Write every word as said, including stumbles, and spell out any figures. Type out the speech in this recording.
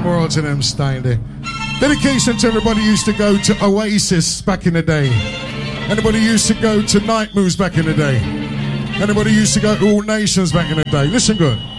world to them staying there. Dedication to everybody who used to go to Oasis back in the day. Anybody used to go to Night Moves back in the day. Anybody used to go to All Nations back in the day. Listen good.